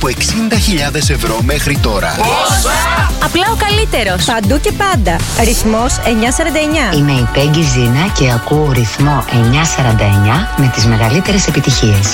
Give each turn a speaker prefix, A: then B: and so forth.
A: από 60.000 ευρώ μέχρι τώρα.
B: Πόσα!
C: Απλά ο καλύτερος.
D: Παντού και πάντα. Ρυθμός 949.
E: Είμαι η Πέγγι Ζήνα και ακούω ρυθμό 949 με τις μεγαλύτερες επιτυχίες.